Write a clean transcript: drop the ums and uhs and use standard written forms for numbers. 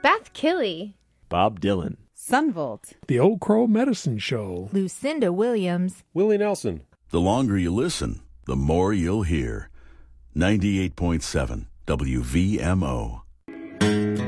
Beth Killey, Bob Dylan, Sunvolt, The Old Crow Medicine Show, Lucinda Williams, Willie Nelson. The longer you listen, the more you'll hear. 98.7 WVMO.